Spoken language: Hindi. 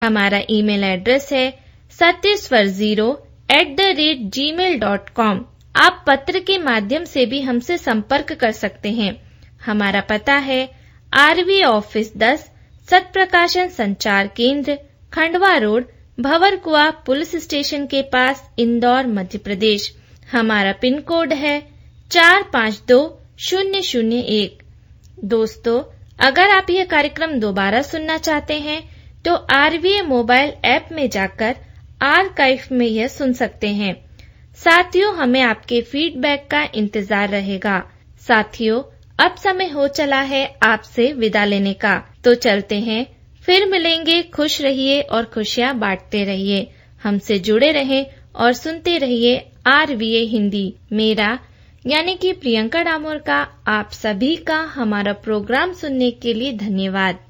हमारा ईमेल एड्रेस है satyaswar0@gmail.com। आप पत्र के माध्यम से भी हमसे संपर्क कर सकते हैं। हमारा पता है आरवी ऑफिस 10, सत्प्रकाशन संचार केंद्र, Khandwa road, Bhanwarkuan police station के पास, इंदौर, मध्य प्रदेश। हमारा पिन कोड है 452001। दोस्तों, अगर आप यह कार्यक्रम दोबारा सुनना चाहते हैं तो आरवीए मोबाइल ऐप में जाकर आर्काइव में यह सुन सकते हैं। साथियों, हमें आपके फीडबैक का इंतजार रहेगा। साथियों, अब समय हो चला है आपसे विदा लेने का, तो चलते हैं। फिर मिलेंगे। खुश रहिए और खुशियां बांटते रहिए। हमसे जुड़े रहें और सुनते रहिए आरवीए हिंदी। मेरा यानी कि प्रियंका डामोर का आप सभी का हमारा प्रोग्राम सुनने के लिए धन्यवाद।